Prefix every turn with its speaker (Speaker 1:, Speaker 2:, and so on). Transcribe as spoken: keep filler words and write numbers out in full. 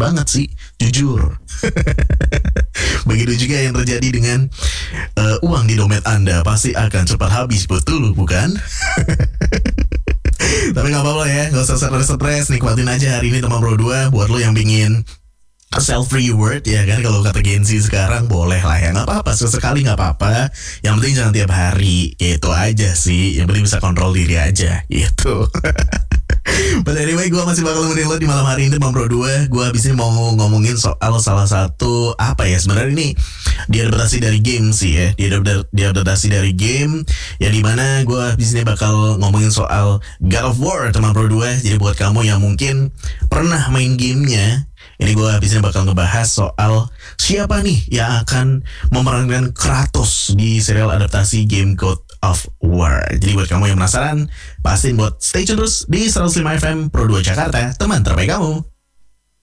Speaker 1: banget sih, jujur. Begitu juga yang terjadi dengan uh, uang di dompet Anda pasti akan cepat habis, betul bukan? Tapi gak apa-apa ya, gak usah stres-stres, nikmatin aja hari ini teman Bro dua. Buat lo yang pingin self reward ya kan, kalau kata Gen Z sekarang boleh lah ya, nggak apa-apa, sesekali nggak apa-apa, yang penting jangan tiap hari, itu aja sih, yang penting bisa kontrol diri aja gitu. But anyway, gue masih bakal nemenin lo di malam hari ini teman Bro dua. Gue habis ini mau ngomongin soal salah satu, apa ya, sebenarnya ini diadaptasi dari game sih ya, diadaptasi dari game ya, dimana gue habis ini bakal ngomongin soal God of War teman Bro dua. Jadi buat kamu yang mungkin pernah main gamenya, ini gue habis ini bakal ngebahas soal siapa nih yang akan memerankan Kratos di serial adaptasi game God of War. Jadi buat kamu yang penasaran, pastiin buat stay tune terus di seratus lima F M Pro dua Jakarta, teman terbaik kamu.